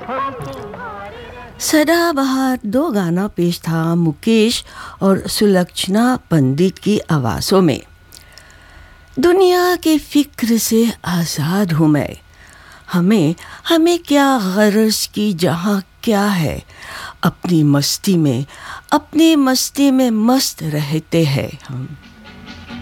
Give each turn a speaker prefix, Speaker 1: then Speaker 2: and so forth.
Speaker 1: सदाबहार दो गाना पेश था मुकेश और सुलक्षणा पंडित की आवाज़ों में। दुनिया के फिक्र से आज़ाद हूँ मैं, हमें हमें क्या गरज की जहाँ क्या है, अपनी मस्ती में मस्त रहते हैं हम।